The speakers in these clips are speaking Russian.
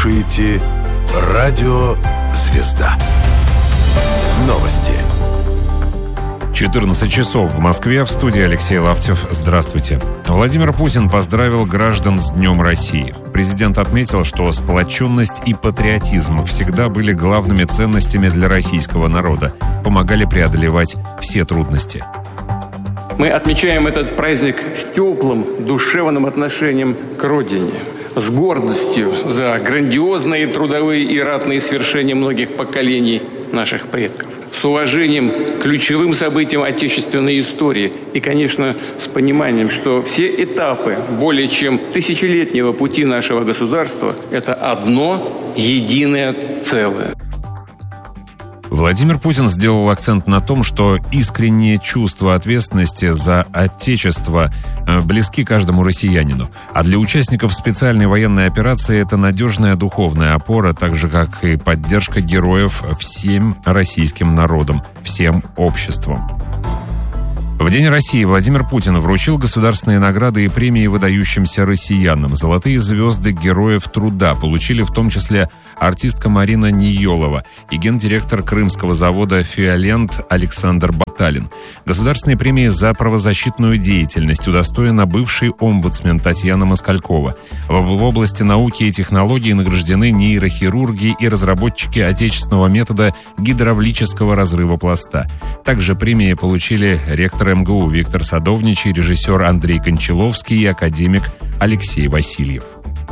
слушаете Радио «Звезда». Новости. 14 часов в Москве. В студии Алексей Лаптев. Здравствуйте. Владимир Путин поздравил граждан с Днем России. Президент отметил, что сплоченность и патриотизм всегда были главными ценностями для российского народа, помогали преодолевать все трудности. Мы отмечаем этот праздник с теплым, душевным отношением к Родине, с гордостью за грандиозные трудовые и ратные свершения многих поколений наших предков, с уважением к ключевым событиям отечественной истории и, конечно, с пониманием, что все этапы более чем тысячелетнего пути нашего государства – это одно единое целое. Владимир Путин сделал акцент на том, что искреннее чувство ответственности за Отечество близки каждому россиянину. А для участников специальной военной операции это надежная духовная опора, так же, как и поддержка героев всем российским народом, всем обществом. В День России Владимир Путин вручил государственные награды и премии выдающимся россиянам. Золотые звезды Героев Труда получили в том числе артистка Марина Ниелова и гендиректор крымского завода «Фиолент» Александр Баталин. Государственные премии за правозащитную деятельность удостоена бывший омбудсмен Татьяна Москалькова. В области науки и технологий награждены нейрохирурги и разработчики отечественного метода гидравлического разрыва пласта. Также премии получили ректор МГУ Виктор Садовничий, режиссер Андрей Кончаловский и академик Алексей Васильев.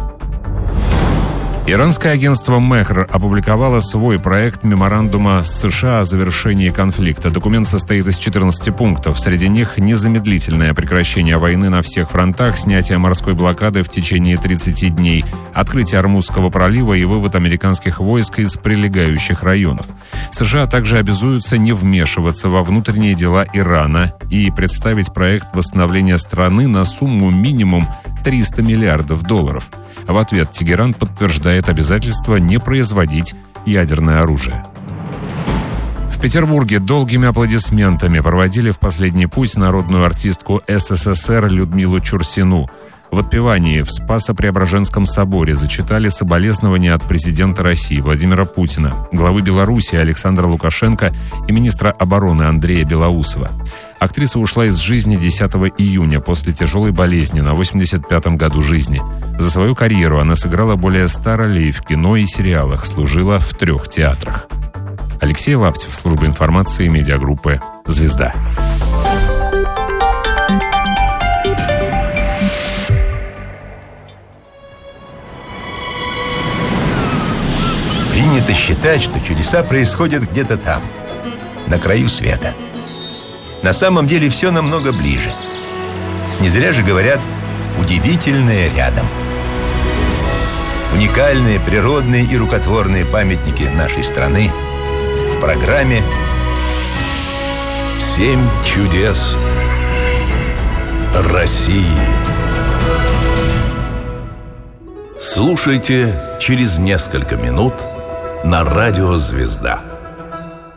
Иранское агентство «Мехр» опубликовало свой проект меморандума с США о завершении конфликта. Документ состоит из 14 пунктов. Среди них незамедлительное прекращение войны на всех фронтах, снятие морской блокады в течение 30 дней, открытие Ормузского пролива и вывод американских войск из прилегающих районов. США также обязуются не вмешиваться во внутренние дела Ирана и представить проект восстановления страны на сумму минимум $300 миллиардов. В ответ Тегеран подтверждает обязательство не производить ядерное оружие. В Петербурге долгими аплодисментами проводили в последний путь народную артистку СССР Людмилу Чурсину. В отпевании в Спасо-Преображенском соборе зачитали соболезнования от президента России Владимира Путина, главы Беларуси Александра Лукашенко и министра обороны Андрея Белоусова. Актриса ушла из жизни 10 июня после тяжелой болезни на 85-м году жизни. За свою карьеру она сыграла более 100 ролей в кино и сериалах, служила в 3 театрах. Алексей Лаптев, служба информации медиагруппы «Звезда». Принято считать, что чудеса происходят где-то там, на краю света. На самом деле все намного ближе. Не зря же говорят «удивительное рядом». Уникальные природные и рукотворные памятники нашей страны в программе «7 чудес России». Слушайте через несколько минут на Радио «Звезда».